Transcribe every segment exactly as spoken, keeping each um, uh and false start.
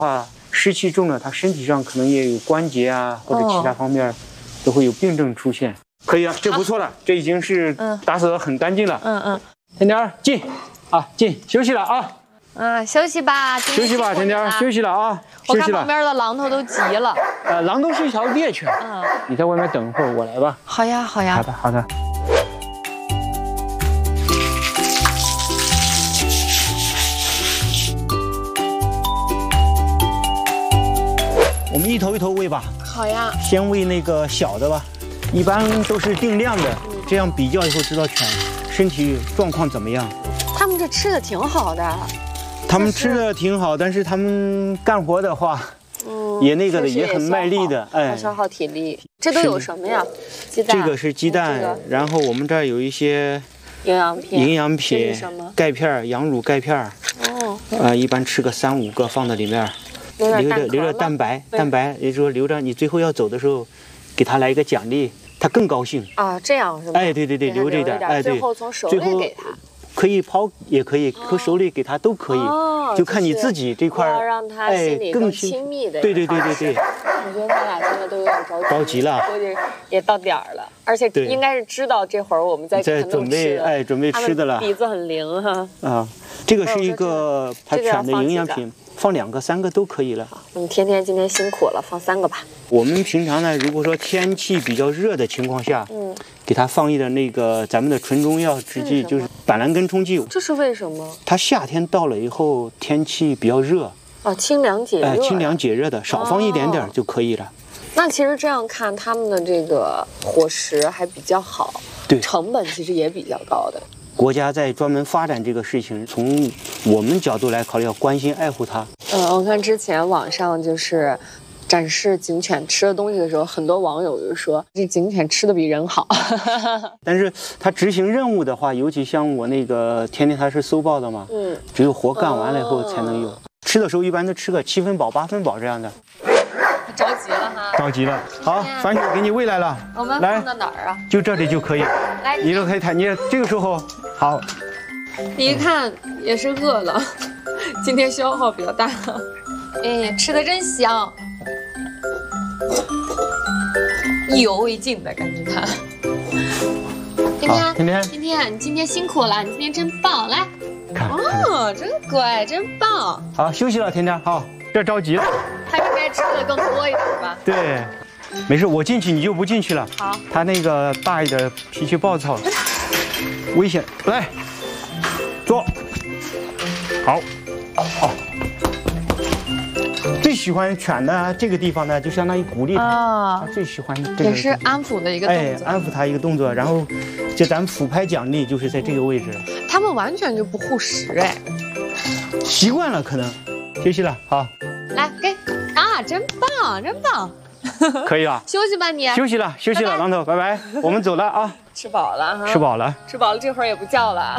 话，湿气重了，它身体上可能也有关节啊或者其他方面都会有病症出现。可以了，这不错了，这已经是打扫得很干净了。嗯嗯，甜甜儿进啊进，休息了啊。 嗯，休息吧， 休息吧，甜甜儿，休息了啊。 我看旁边的榔头都急了。 呃，榔头是一条猎犬。嗯，你在外面等会儿，我来吧。 好呀，好呀。 好的，好的。我们一头一头喂吧。 好呀。 先喂那个小的吧，一般都是定量的，这样比较以后知道犬身体状况怎么样。 他们这吃的挺好的。 他们吃的挺好，但是他们干活的话，嗯，也那个的，也很卖力的， 哎，消耗体力。这都有什么呀？鸡蛋。 这个是鸡蛋，然后我们这儿有一些营养品， 营养品，钙片，羊乳钙片。哦。呃，一般吃个三五个放在里面，留着留着蛋白，蛋白也就是说留着你最后要走的时候，给他来一个奖励，他更高兴。 啊，这样是吧？ 哎，对对对，留着一点，哎对。 最后从手里给他。 可以抛也可以，和手里给他都可以，哦、就看你自己这块儿，让他心里更亲密的。 对对对对对。 我觉得他俩现在都有点着急， 着急了， 估计也到点儿了，而且应该是知道这会儿我们在在准备，哎，准备吃的了。 鼻子很灵哈。 啊，这个是一个它犬的营养品。放两个、三个都可以了。 你天天今天辛苦了，放三个吧。 我们平常呢，如果说天气比较热的情况下，嗯，给它放一点那个咱们的纯中药制剂，就是板蓝根冲剂。 这是为什么？ 它夏天到了以后，天气比较热， 哦，清凉解热。 哎，清凉解热的，少放一点点就可以了。 那其实这样看，他们的这个伙食还比较好， 对， 成本其实也比较高的。 国家在专门发展这个事情，从我们角度来考虑，要关心爱护它。 嗯，我看之前网上就是展示警犬吃的东西的时候，很多网友就说这警犬吃的比人好。 但是它执行任务的话，尤其像我那个天天它是搜报的嘛，嗯，只有活干完了以后才能有。哦、吃的时候一般都吃个七分饱、八分饱这样的。 着急了哈！ 着急了，好，番茄给你喂来了。 我们放到哪儿啊？ 就这里就可以。 来， 你就可以抬。你这个时候好。 你一看也是饿了，今天消耗比较大。哎，吃的真香，意犹未尽的感觉它。天天， 天天， 天天，你今天辛苦了，你今天真棒，来。 看， 哦，真乖，真棒。 好，休息了，天天，好，别着急了。 他应该吃的更多一点吧？ 对，没事，我进去你就不进去了。 好。 他那个大一点，脾气暴躁，危险。来，坐。好，好。最喜欢犬的这个地方呢，就相当于鼓励它。啊。他最喜欢这个。 也是安抚的一个动作。 哎，安抚它一个动作，然后就咱们俯拍奖励就是在这个位置。 他们完全就不护食哎。 习惯了可能。休息了，好。 来给啊，真棒，真棒， 可以了， 休息吧你。 休息了，休息了，榔头，拜拜，我们走了啊。 吃饱了哈。 吃饱了， 吃饱了，这会儿也不叫了。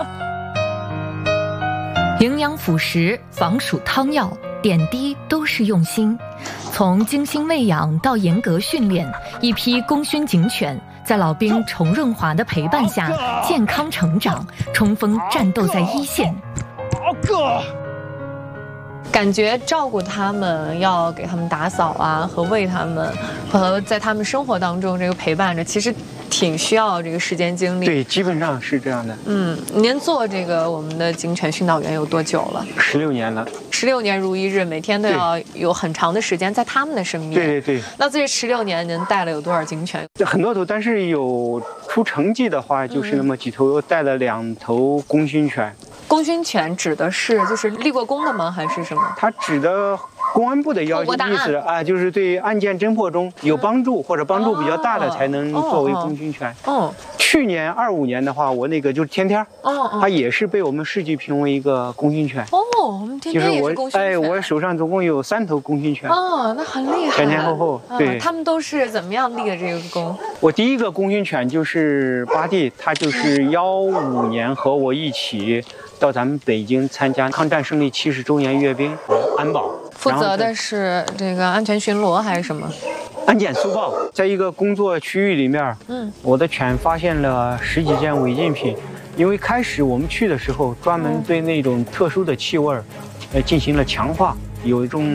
营养辅食、防暑汤药，点滴都是用心。从精心喂养到严格训练，一批功勋警犬在老兵崇润华的陪伴下健康成长，冲锋战斗在一线。 好哥。 感觉照顾他们，要给他们打扫啊，和喂他们，和在他们生活当中这个陪伴着，其实挺需要这个时间精力。 对，基本上是这样的。 嗯，您做这个我们的警犬训导员有多久了？ 十六年了。十六年如一日，每天都要有很长的时间在他们的身边。 对对对。 那这十六年您带了有多少警犬？ 很多头，但是有出成绩的话，就是那么几头，又带了两头功勋犬。 功勋犬指的是就是立过功的吗？还是什么？ 它指的公安部的要求意思啊，就是对案件侦破中有帮助或者帮助比较大的才能作为功勋犬。哦，去年二五年的话，我那个就是天天，哦，它也是被我们市级评为一个功勋犬。 哦，我们天天也是功勋犬。 哎，我手上总共有三头功勋犬。 哦，那很厉害。 前前后后，对。 他们都是怎么样立的这个功？ 我第一个功勋犬就是巴蒂，他就是幺五年和我一起到咱们北京参加抗战胜利七十周年阅兵安保， 负责的是这个安全巡逻还是什么？ 安检搜报，在一个工作区域里面，嗯，我的犬发现了十几件违禁品。因为开始我们去的时候，专门对那种特殊的气味，呃，进行了强化，有一种